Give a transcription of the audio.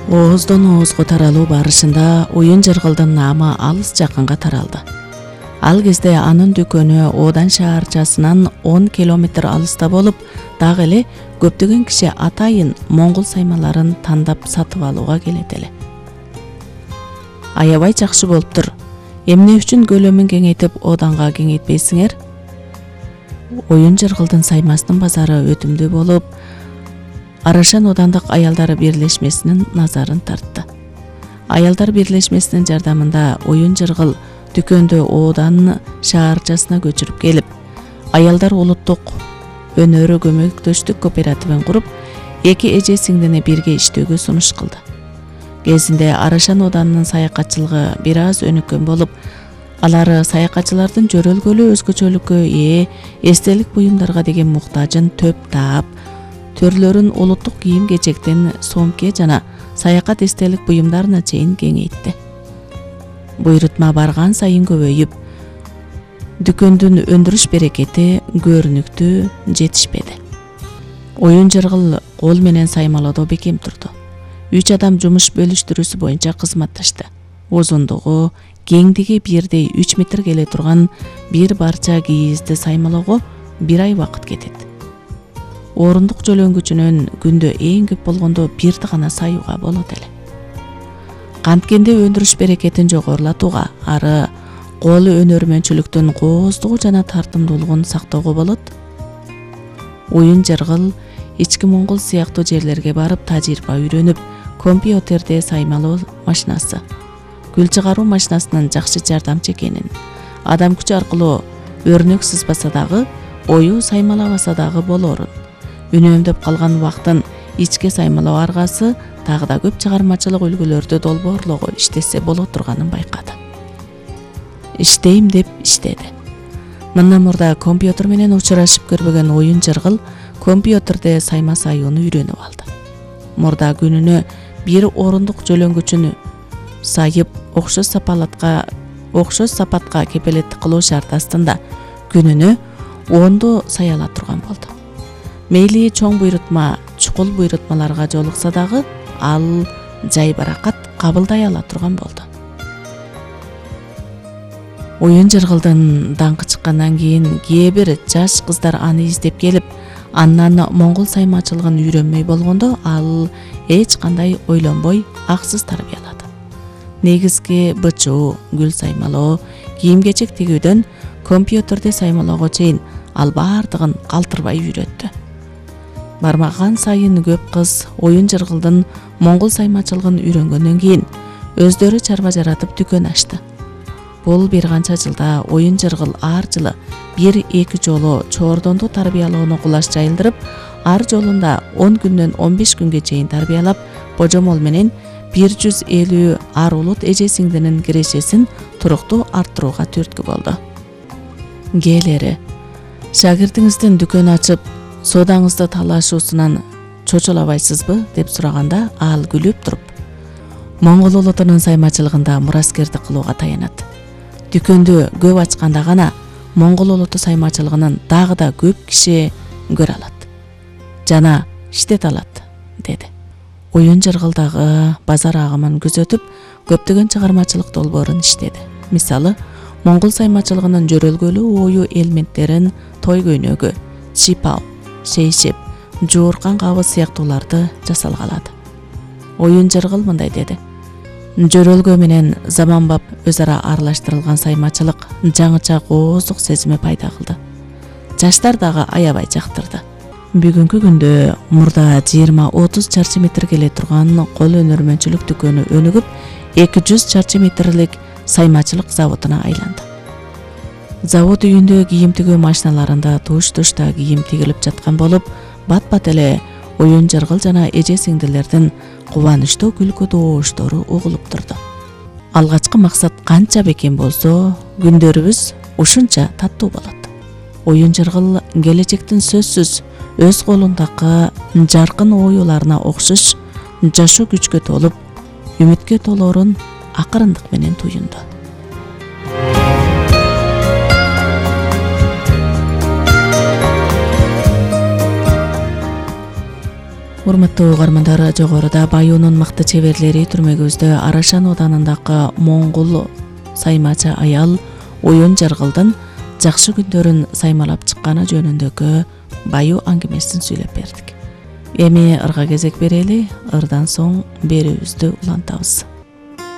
Ооздон оозго таралуу барышында Оюн Жыргылдын наамы алыс жакынга таралды. Ал кезде анын дүкөнү Одан шаарчасынан 10 километр алыста болуп, дагы эле көптөгөн киши атайын моңгол саймаларын тандап сатып алууга келет эле. Аябай жакшы болуптур. Эмне үчүн көлөмүн кеңейтип Оданга кеңейтпейсиңер? Оюн Жыргылдын саймасынын базары өтүмдүү болуп, Арашан Одандык аялдар бирлешмесинин назарын тартты. Аялдар бирлешмесинин жардамында Оюн Жыргыл дүкөндө Одан шаарчасына көчүрүп келип, аялдар улуттук өнөрү көмөктөштүк кооперативин куруп, 2 эже сиңдини бирге иштөөгө сунуш кылды. Кезинде Арашан Оданынын саякатчылыгы бир аз өнүккөн болуп, алар саякатчылардын жөрөлгөлүү өзгөчөлүккө ээ эстелик буюмдарга деген муктажын төп таап, төрлөрүн улуттук кийим-кечектен сомке жана саякат эстелик буюмдарына чейин кеңейтти. Буйрутма барган сайын көбөйүп, дүкөндүн өндүрүш берекети көрүнүктүү жетишпеди. Оюн Жыргыл кол менен саймалоодо бекем турду. 3 адам жумуш бөлүштүрүүсү боюнча кызматташты. Узундугу, кеңдиги бирдей 3 метр келе турган бир барча кийизди саймалоого 1 ай убакыт кетет. Орундук жөлөнгүчүнөн күндө эң көп болгондо 1 гана саюуга болот эле. Канткенде өндүрүш берекетин жогорулатууга, ары кол өнөрмөнчүлүктүн кооздугу жана тартымдуулугун сактоого болот. Оюн Жыргыл ички Моңгол сыяктуу жерлерге барып тажрыйба үйрөнүп, компьютерде саймалоо машинасы, гүл чыгаруу машинасынын жакшы жардамчы экенин, адам күчү аркылуу өрнөк сызбаса дагы, ою саймалабаса дагы болорун, үнөмдөп калган убактын ичке саймалоо аргасы дагы да көп чыгармачылык үлгүлөрдү долбоорлоого иштесе боло турганын байкады. Иштейм деп иштеди. Мындан мурда компьютер менен учурашып көрбөгөн Оюн Жыргыл компьютерде сайма саюуну үйрөнүп алды. Мурда күнүнө 1 орундук жөлөнгүчүнү сайып, окшош сапатка кепелеттик кылуу шарт астында күнүнө 10 сай ала турган болду. Мейли чоң буйрутма, чукул буйрутмаларга жолукса дагы, ал жай баракат кабылдай ала турган болду. Оюн Жыргылдын даңкы чыккандан кийин кээ бир жаш кыздар аны издеп келип, андан моңгол саймачылыгын үйрөнмөй болгондо, ал эч кандай ойлонбой аксыз тарбиялады. Негизги бычуу, гүл саймалоо, кийим-кечек тигүүдөн компьютерде саймалоого чейин ал бардыгын калтырбай үйрөттү. Бармаган сайын көп кыз Оюн Жыргылдын моңгол саймачылыгын үйрөнгөндөн кийин өздөрү чарба жаратып дүкөн ачты. Бул бир канча жылда Оюн Жыргыл ар жылы 1-2 жолу чоордонду тарбиялоону кулаш жайылдырып, ар жолунда 10 күндөн 15 күнгө чейин тарбиялап, божомол менен 150 ар улут эже сиңдинин кирешесин туруктуу арттырууга түрткү болду. Келери, шагирдиңиздин дүкөн ачып, соодаңызды талашуусунан чочулабайсызбы деп сураганда, ал күлүп туруп, моңгол улутунун саймачылыгында мураскердик кылууга таянат. Дүкөндү көп ачканда гана моңгол улуту саймачылыгынын дагы да көп киши көрө алат жана иштете алат, деди. Оюн Жыргыл дагы базар агымын күзөтүп, көптөгөн чыгармачылык долбоорун иштеди. Мисалы, моңгол саймачылыгынын жөрөлгөлүү ою элементтерин той көйнөгү, чипау, шейшеп, жууркан кабы сыяктууларды жасалгалады. Оюн Жыргыл мындай деди: жөрөлгө менен заманбап өз ара аралаштырылган саймачылык жаңыча кооздук сезими пайда кылды. Жаштар дагы аябай жактырды. Бүгүнкү күндө мурда 20-30 чарчы метр келе турган кол өнөрмөнчүлүк дүкөнү өнүгүп, 200 чарчы метрлик саймачылык заводуна айланды. Завод үйүндө кийим тигүү машиналарында туш-тушта кийим тигилип жаткан болуп, бат-бат эле Оюн Жыргыл жана эже сиңдилердин кубанычтуу күлкү дооштору угулуп турду. Алгачкы максат канча бекем болсо, күндөрүбүз ушунча таттуу болот. Оюн Жыргыл келечектин сөзсүз өз колундагы жаркын оюларына окшош жашоо күчкө толуп, үмүткө толоорун акырындык менен туюнду. Урматтуу угармандар, жогоруда Баюунун мыкты чеберлери түрмөгүбүздө Арашан оданындагы моңгол саймачы аял Оюн Жаргылдын жакшы күндөрүн саймалап чыкканы жөнүндөгү баю аңгемесин сүйлөп бердик. Эми ырга кезек берели, ырдан соң берүүбүздү улантабыз.